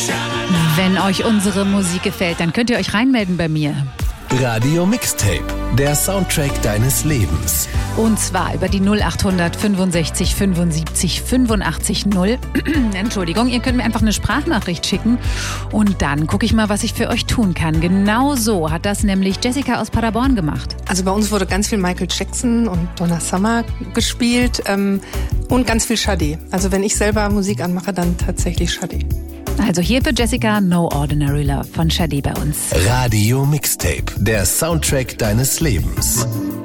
Wenn euch unsere Musik gefällt, dann könnt ihr euch reinmelden bei mir. Radio Mixtape, der Soundtrack deines Lebens. Und zwar über die 0800 65 75 85 0. Entschuldigung, ihr könnt mir einfach eine Sprachnachricht schicken und dann gucke ich mal, was ich für euch tun kann. Genau so hat das nämlich Jessica aus Paderborn gemacht. Also bei uns wurde ganz viel Michael Jackson und Donna Summer gespielt und ganz viel Sade. Also wenn ich selber Musik anmache, dann tatsächlich Sade. Also hier für Jessica No Ordinary Love von Sade bei uns. Radio Mixtape, der Soundtrack deines Lebens.